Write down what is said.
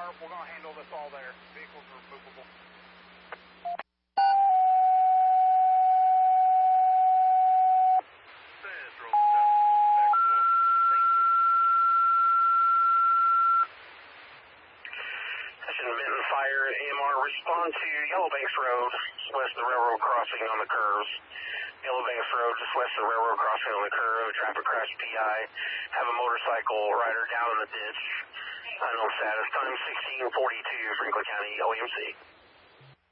sharp. We're going to handle this all there. Vehicles are movable. Benton Fire and AMR respond to Yellowbanks Road, west of the railroad crossing on the curves. Yellowbanks Road, just west of the railroad crossing on the curve. Traffic crash PI. Have a motorcycle rider down in the ditch. Unknown status. Time 16:42, Franklin County, OEMC.